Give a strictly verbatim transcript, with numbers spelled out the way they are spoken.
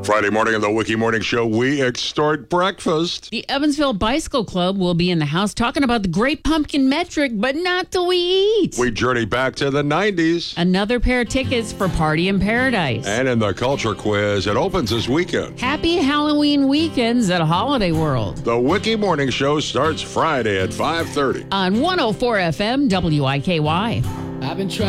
Friday morning on the Wiki Morning Show, we extort breakfast. The Evansville Bicycle Club will be in the house talking about the Great Pumpkin Metric, but not till we eat. We journey back to the nineties. Another pair of tickets for Party in Paradise. And in the Culture Quiz, it opens this weekend. Happy Halloween weekends at Holiday World. The Wiki Morning Show starts Friday at five thirty. On one oh four F M W I K Y. I've been trying.